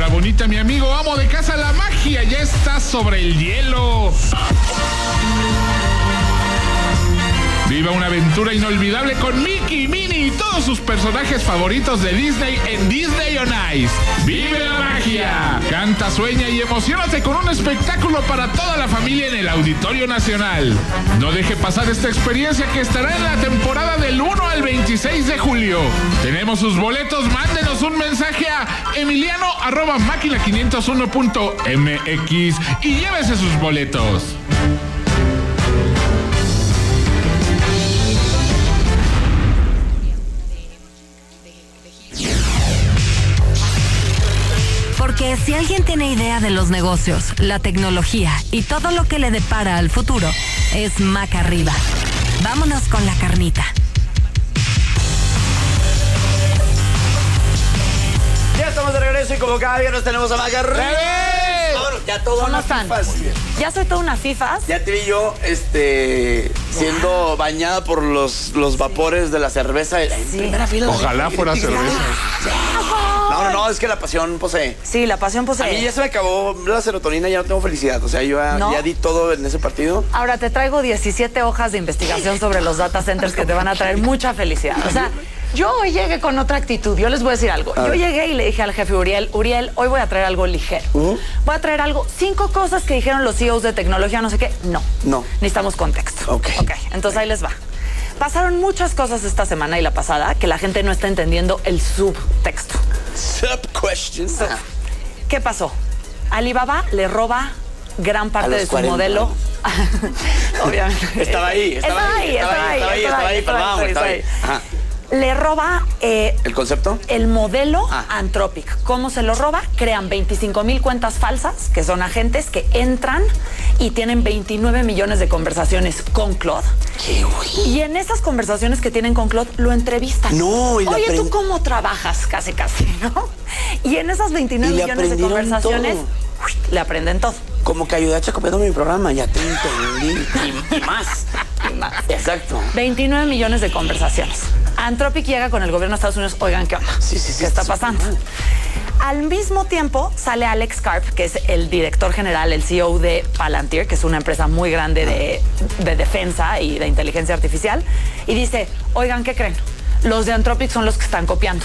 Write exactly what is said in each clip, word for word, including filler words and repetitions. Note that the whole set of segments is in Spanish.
Hola bonita, mi amigo amo de casa, la magia ya está sobre el hielo. Viva una aventura inolvidable con Mickey, Minnie y todos sus personajes favoritos de Disney en Disney on Ice. ¡Vive la magia! Canta, sueña y emociónate con un espectáculo para toda la familia en el Auditorio Nacional. No deje pasar esta experiencia que estará en la temporada del uno al veintiséis de julio. Tenemos sus boletos, mándenos un mensaje a emiliano arroba máquina quinientos uno punto m x y llévese sus boletos. Porque si alguien tiene idea de los negocios, la tecnología y todo lo que le depara al futuro, es Maca Arriba. Vámonos con la carnita. Ya estamos de regreso y como cada viernes tenemos a Maca Arriba. Ya todo ¿Cómo una están? fifas. Ya soy toda una fifas. Ya te vi yo, este, siendo bañada por los, los vapores de la cerveza. En Sí. primera fila. Ojalá fuera cerveza. No, no, no, es que la pasión posee. Sí, la pasión A posee. mí ya se me acabó la serotonina, ya no tengo felicidad. O sea, yo ya, ¿No? ya di todo en ese partido. Ahora te traigo diecisiete hojas de investigación sobre los data centers que te van a traer mucha felicidad. O sea, yo hoy llegué con otra actitud. Yo les voy a decir algo. Yo llegué y le dije al jefe Uriel, Uriel, hoy voy a traer algo ligero. Uh-huh. Voy a traer algo, cinco cosas que dijeron los C E Os de tecnología, no sé qué. No. No. Necesitamos contexto. Ok. Ok, entonces ahí les va. Pasaron muchas cosas esta semana y la pasada que la gente no está entendiendo el subtexto. Sub questions. ¿Qué pasó? Alibaba le roba gran A parte los de su cuarenta. modelo. Obviamente. Estaba ahí, estaba ahí, estaba ahí, estaba ahí, estaba ahí, perdón, estaba ahí. Ajá. Le roba eh, ¿El concepto? el modelo Ah. Anthropic. ¿Cómo se lo roba? Crean veinticinco mil cuentas falsas, que son agentes que entran y tienen veintinueve millones de conversaciones con Claude. ¿Qué, güey? Y en esas conversaciones que tienen con Claude, lo entrevistan. No, y le Oye, ¿tú aprend- cómo trabajas? Casi, casi, ¿no? Y en esas veintinueve Y le millones de aprendieron conversaciones, todo. uy, le aprenden todo. Como que ayudaste copiando mi programa, ya te entendí. Y, y más. Y más. Exacto. veintinueve millones de conversaciones. Anthropic llega con el gobierno de Estados Unidos. Oigan, ¿qué onda? Sí, sí, sí, ¿Qué está está pasando? súper Al mismo tiempo sale Alex Karp, que es el director general, el C E O de Palantir, que es una empresa muy grande de, de defensa y de inteligencia artificial, y dice, oigan, ¿qué creen? Los de Anthropic son los que están copiando.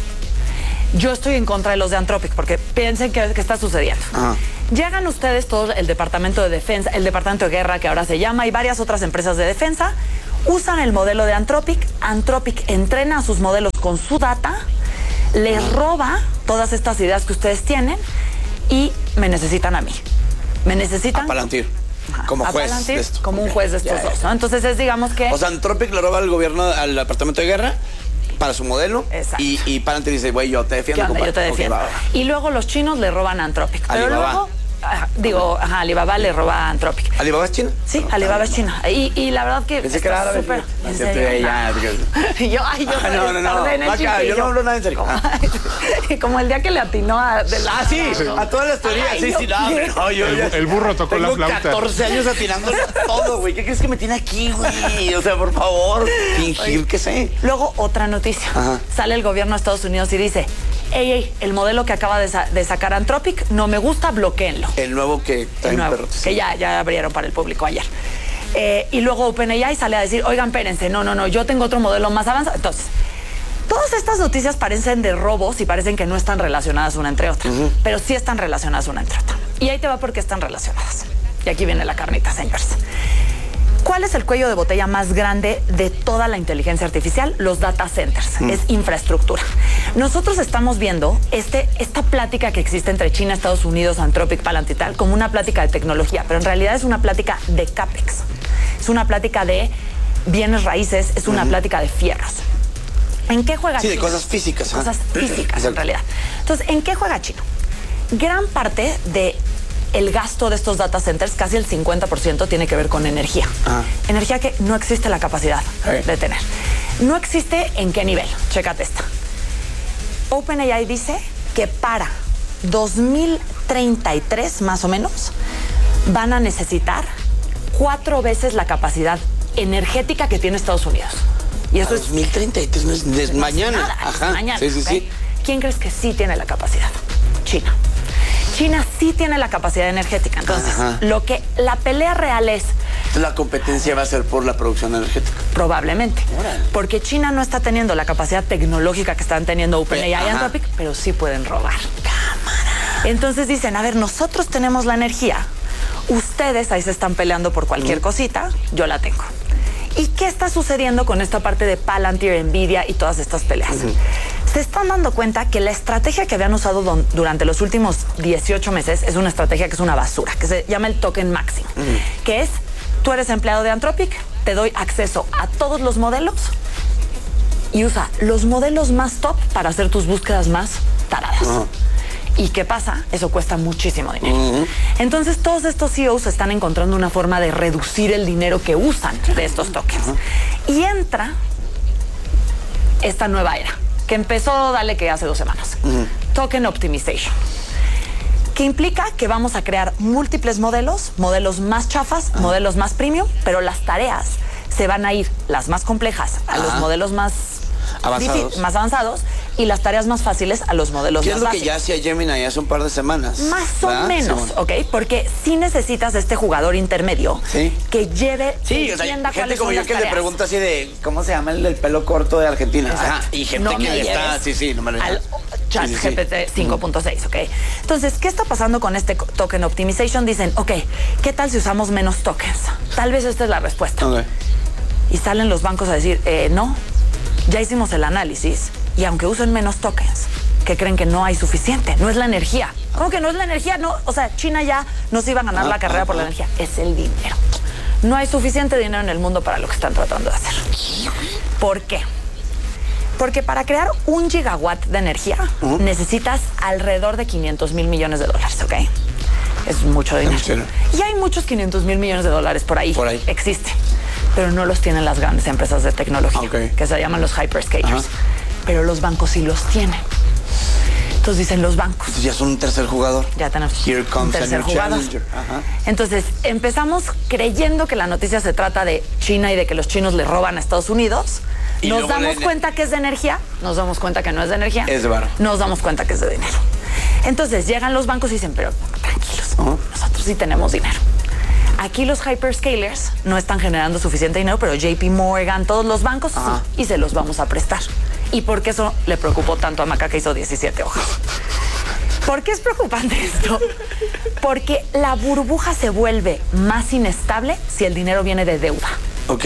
Yo estoy en contra de los de Anthropic, porque piensen que, que está sucediendo. Ajá. Llegan ustedes todos, el Departamento de Defensa, el Departamento de Guerra, que ahora se llama, y varias otras empresas de defensa, usan el modelo de Anthropic. Anthropic entrena a sus modelos con su data, les roba todas estas ideas que ustedes tienen y me necesitan a mí. Me necesitan... A Palantir. Como a juez Palantir, de esto. como un juez de estos Ya, ya, dos, ya. ¿no? Entonces es, digamos que... O sea, Anthropic le roba al gobierno, al Departamento de Guerra para su modelo. Exacto. Y, y Palantir dice, güey, yo te ¿Qué defiendo, onda? compadre. Yo te Ok, defiendo. va, va. Y luego los chinos le roban a Anthropic. Pero Alibaba. luego, ajá, digo, ajá, Alibaba le roba a Anthropic. ¿Alibaba es China? Sí, Alibaba es China. Y, y la verdad que Pensé que era está árabe. súper... fíjate. ¿En Ya serio? te- ya, Y yo, ay, yo Ah, no, no, no. tardé en el Maca, chiste, y yo no hablo nada en serio. Como, Ah. como el día que le atinó a... De la, Ah, sí, a todas las teorías. Ay, sí, yo sí, no, qué. pero no, yo El- ya- el burro tocó la tengo flauta. catorce años atinándole a todo, güey. ¿Qué crees que me tiene aquí, güey? O sea, por favor, fingir que sé. Luego, otra noticia. Ajá. Sale el gobierno de Estados Unidos y dice, ey, ey, el modelo que acaba de, sa- de sacar Anthropic no me gusta, bloquéenlo. El nuevo que El trae nuevo, perros. que ya, ya abrieron para el público ayer. Eh, y luego OpenAI sale a decir, oigan, espérense, no, no, no, yo tengo otro modelo más avanzado. Entonces, todas estas noticias parecen de robos y parecen que no están relacionadas una entre otra, uh-huh. pero sí están relacionadas una entre otra. Y ahí te va porque están relacionadas. Y aquí viene la carnita, señores. ¿Cuál es el cuello de botella más grande de toda la inteligencia artificial? Los data centers. Mm. Es infraestructura. Nosotros estamos viendo este, esta plática que existe entre China, Estados Unidos, Anthropic, Palantir y tal, como una plática de tecnología, pero en realidad es una plática de CAPEX. Es una plática de bienes raíces, es una mm. plática de fierros. ¿En qué juega sí, China? Sí, de cosas físicas. Cosas ¿eh? físicas, en realidad. Entonces, ¿en qué juega China? Gran parte de el gasto de estos data centers, casi el cincuenta por ciento, tiene que ver con energía. Ah. Energía que no existe la capacidad hey. de tener. No existe en qué nivel. Chécate esta. OpenAI dice que para dos mil treinta y tres, más o menos, van a necesitar cuatro veces la capacidad energética que tiene Estados Unidos. Y eso es dos mil treinta y tres, no es, no es mañana. Nada, Ajá. Es mañana. Sí, sí, ¿okay? sí. ¿Quién crees que sí tiene la capacidad? China. China sí tiene la capacidad energética. Entonces, Ajá. lo que la pelea real es... La competencia va a ser por la producción energética. Probablemente. Órale. Porque China no está teniendo la capacidad tecnológica que están teniendo OpenAI y Anthropic, pero sí pueden robar. Cámara. Entonces dicen, a ver, nosotros tenemos la energía. Ustedes ahí se están peleando por cualquier mm. cosita, yo la tengo. ¿Y qué está sucediendo con esta parte de Palantir, Nvidia y todas estas peleas? Uh-huh. Se están dando cuenta que la estrategia que habían usado don, durante los últimos dieciocho meses es una estrategia que es una basura, que se llama el token máximo, uh-huh. que es, tú eres empleado de Anthropic, te doy acceso a todos los modelos y usa los modelos más top para hacer tus búsquedas más taradas. Uh-huh. ¿Y qué pasa? Eso cuesta muchísimo dinero. Uh-huh. Entonces, todos estos C E Os están encontrando una forma de reducir el dinero que usan de estos tokens. Uh-huh. Y entra esta nueva era, que empezó, dale que hace dos semanas. Uh-huh. Token Optimization. Que implica que vamos a crear múltiples modelos, modelos más chafas, uh-huh. modelos más premium, pero las tareas se van a ir, las más complejas, a uh-huh. los modelos más avanzados. más avanzados y las tareas más fáciles a los modelos más básicos. ¿Qué es lo que ya hacía Gemini hace un par de semanas? Más o ¿verdad? menos, sí, ¿ok? Porque sí necesitas de este jugador intermedio ¿Sí? que lleve, sí, que o sea, entienda gente como yo que tareas. le pregunta así de, ¿cómo se llama el del pelo corto de Argentina? Ajá, y gente no que está, sí, sí, no me lo al chat sí, sí, G P T sí. cinco punto seis, ¿ok? Entonces, ¿qué está pasando con este token optimization? Dicen, ok, ¿qué tal si usamos menos tokens? Tal vez esta es la respuesta. Okay. Y salen los bancos a decir, eh, no, ya hicimos el análisis y aunque usen menos tokens, que creen que no hay suficiente, no es la energía. ¿Cómo que no es la energía? No, o sea, China ya no se iba a ganar ah, la carrera ah, por la energía, es el dinero. No hay suficiente dinero en el mundo para lo que están tratando de hacer. ¿Por qué? Porque para crear un gigawatt de energía uh-huh. necesitas alrededor de quinientos mil millones de dólares, ¿ok? Es mucho dinero. Sí. Y hay muchos quinientos mil millones de dólares por ahí. Por ahí. Existe. Pero no los tienen las grandes empresas de tecnología, okay. que se llaman los hyperscalers. Ajá. Pero los bancos sí los tienen. Entonces dicen los bancos. Entonces ya son un tercer jugador. Ya tenemos Here comes un tercer jugador. Ajá. Entonces empezamos creyendo que la noticia se trata de China y de que los chinos le roban a Estados Unidos. Y nos damos le... cuenta que es de energía, nos damos cuenta que no es de energía. Es de bar. Nos damos cuenta que es de dinero. Entonces llegan los bancos y dicen, pero tranquilos, uh-huh. nosotros sí tenemos dinero. Aquí los hyperscalers no están generando suficiente dinero, pero J P Morgan, todos los bancos, Ajá. sí, y se los vamos a prestar. ¿Y por qué eso le preocupó tanto a Maca que hizo diecisiete hojas? ¿Por qué es preocupante esto? Porque la burbuja se vuelve más inestable si el dinero viene de deuda. Ok.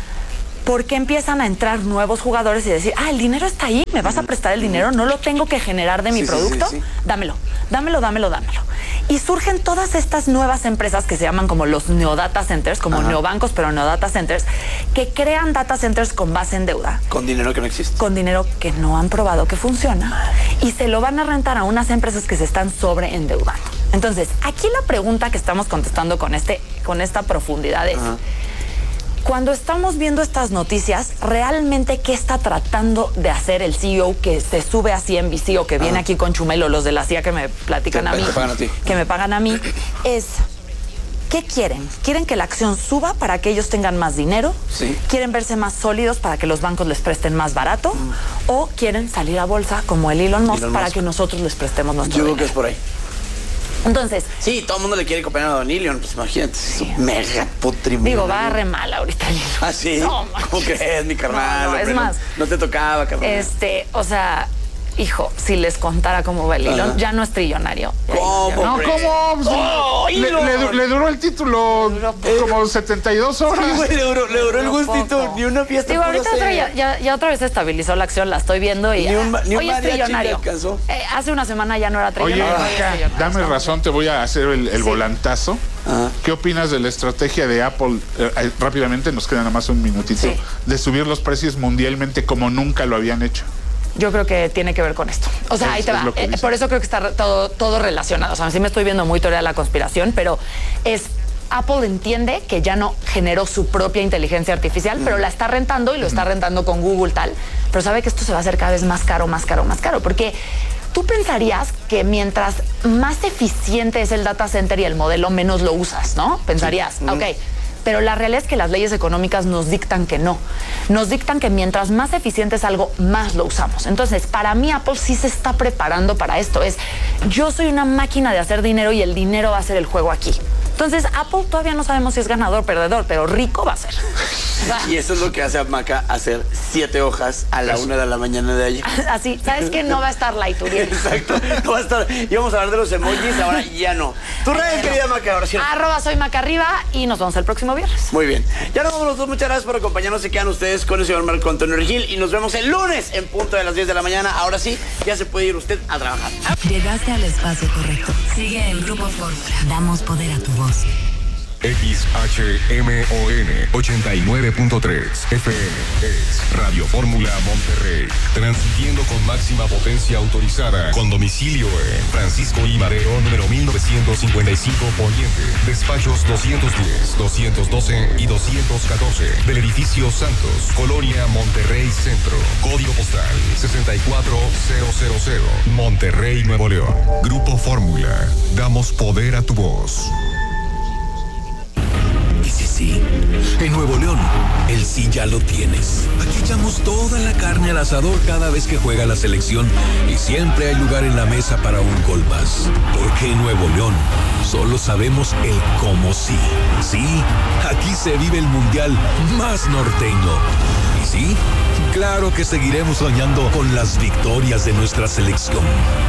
Porque empiezan a entrar nuevos jugadores y decir, ah, el dinero está ahí, me vas a prestar el dinero, no lo tengo que generar de mi sí, producto, sí, sí, sí. dámelo, dámelo, dámelo, dámelo. Y surgen todas estas nuevas empresas que se llaman como los neodata centers, como Ajá. neobancos, pero neodata centers, que crean data centers con base en deuda. Con dinero que no existe. Con dinero que no han probado que funciona. Y se lo van a rentar a unas empresas que se están sobreendeudando. Entonces, aquí la pregunta que estamos contestando con, este, con esta profundidad es... Ajá. Cuando estamos viendo estas noticias, ¿realmente qué está tratando de hacer el C E O que se sube a C N B C o que viene ah. aquí con Chumelo, los de la C I A que me platican te, a mí, te pagan a ti. que me pagan a mí, es, ¿qué quieren? ¿Quieren que la acción suba para que ellos tengan más dinero? Sí. ¿Quieren verse más sólidos para que los bancos les presten más barato? Mm. ¿O quieren salir a bolsa como el Elon Musk Elon para Musk. que nosotros les prestemos nuestro Yo dinero? creo que es por ahí. Entonces... Sí, todo el mundo le quiere copiar a Don Elon, pues imagínate, sí. es mega putrimonio. Digo, va re mal ahorita. ¿Ah, sí? No, ¿Cómo crees, mi carnal? No, no, es más. No, no te tocaba, carnal. Este, o sea... Hijo, si les contara cómo va el Elon, uh-huh. ya no es trillonario. ¿Cómo? No, ¿cómo? Oh, le, le, le duró el título duró como setenta y dos horas. Sí, güey, le duró, le duró el gustito. Poco. Ni una fiesta. Digo, ahorita otra, ya, ya, ya otra vez se estabilizó la acción, la estoy viendo y ni un, ni hoy un es trillonario. Eh, hace una semana ya no era trillonario. Oye, Maca, dame razón, te voy a hacer el, el sí. volantazo. Ajá. ¿Qué opinas de la estrategia de Apple? Eh, rápidamente, nos queda nada más un minutito. Sí. De subir los precios mundialmente como nunca lo habían hecho. Yo creo que tiene que ver con esto. O sea, es, ahí te va. Eh, por eso creo que está todo, todo relacionado. O sea, sí me estoy viendo muy teoría de la conspiración, pero es... Apple entiende que ya no generó su propia inteligencia artificial, mm. pero la está rentando y lo está rentando con Google tal. Pero sabe que esto se va a hacer cada vez más caro, más caro, más caro. Porque tú pensarías que mientras más eficiente es el data center y el modelo, menos lo usas, ¿no? Pensarías, sí. ok, pero la realidad es que las leyes económicas nos dictan que no. Nos dictan que mientras más eficiente es algo, más lo usamos. Entonces, para mí, Apple sí se está preparando para esto. Es, yo soy una máquina de hacer dinero y el dinero va a ser el juego aquí. Entonces, Apple todavía no sabemos si es ganador o perdedor, pero rico va a ser. Y eso es lo que hace a Maca hacer siete hojas a la una de la mañana de ayer. Así, ¿sabes qué? No va a estar light, Uriel. Exacto, no va a estar. Íbamos a hablar de los emojis, ahora ya no. Tu redes, querida Maca, ahora sí. Arroba soy Maca arriba y nos vemos el próximo viernes. Muy bien. Ya nos vamos los dos. Muchas gracias por acompañarnos. Se quedan ustedes con el señor Marco Antonio Regil y nos vemos el lunes en punto de las diez de la mañana. Ahora sí, ya se puede ir usted a trabajar. Llegaste al espacio correcto. Sigue el Grupo Fórmula. Damos poder a tu voz. X H M O N ochenta y nueve punto tres F M es Radio Fórmula Monterrey, transmitiendo con máxima potencia autorizada, con domicilio en Francisco I. Madero, número mil novecientos cincuenta y cinco Poniente, despachos doscientos diez, doscientos doce y doscientos catorce, del edificio Santos, Colonia Monterrey Centro, código postal sesenta y cuatro mil, Monterrey, Nuevo León. Grupo Fórmula, damos poder a tu voz. Y sí, sí, en Nuevo León, el sí ya lo tienes. Aquí echamos toda la carne al asador cada vez que juega la selección y siempre hay lugar en la mesa para un gol más. Porque en Nuevo León solo sabemos el cómo sí. Sí, aquí se vive el mundial más norteño. Y sí, claro que seguiremos soñando con las victorias de nuestra selección.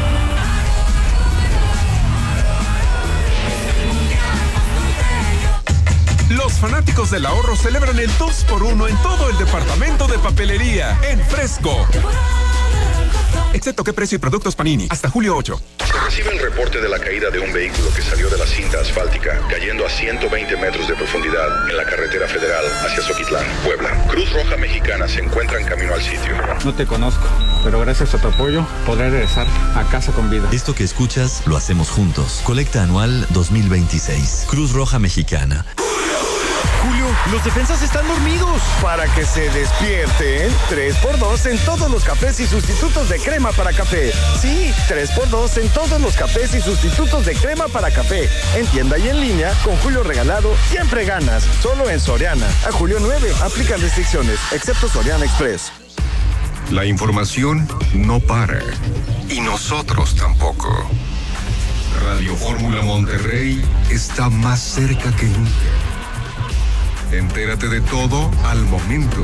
Los fanáticos del ahorro celebran el dos por uno en todo el departamento de papelería, en Fresco. Excepto qué precio y productos Panini, hasta julio ocho. Se recibe el reporte de la caída de un vehículo que salió de la cinta asfáltica, cayendo a ciento veinte metros de profundidad en la carretera federal hacia Zoquitlán, Puebla. Cruz Roja Mexicana se encuentra en camino al sitio. No te conozco, pero gracias a tu apoyo podré regresar a casa con vida. Esto que escuchas lo hacemos juntos. Colecta anual dos mil veintiséis. Cruz Roja Mexicana. Julio, los defensas están dormidos. Para que se despierten, tres por dos en todos los cafés y sustitutos de crema para café. Sí, tres por dos en todos los cafés y sustitutos de crema para café. En tienda y en línea, con Julio regalado, siempre ganas. Solo en Soriana. A julio nueve, aplican restricciones, excepto Soriana Express. La información no para. Y nosotros tampoco. Radio Fórmula Monterrey está más cerca que nunca. Entérate de todo al momento.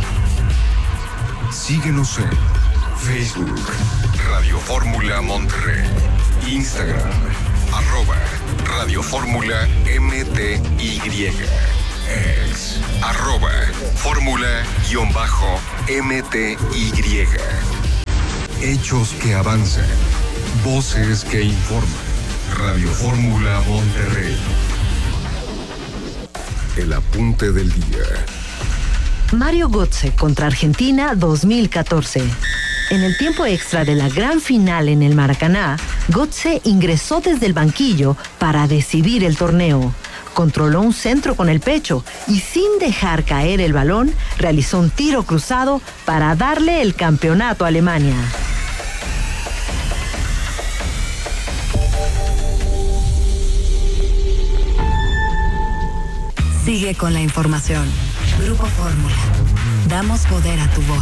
Síguenos en Facebook, Radio Fórmula Monterrey, Instagram, arroba Radio Fórmula M T Y, ex, arroba Fórmula-M T Y. Hechos que avanzan, voces que informan. Radio Fórmula Monterrey. El apunte del día. Mario Götze contra Argentina dos mil catorce. En el tiempo extra de la gran final en el Maracaná, Götze ingresó desde el banquillo para decidir el torneo. Controló un centro con el pecho y sin dejar caer el balón, realizó un tiro cruzado para darle el campeonato a Alemania. Sigue con la información. Grupo Fórmula. Damos poder a tu voz.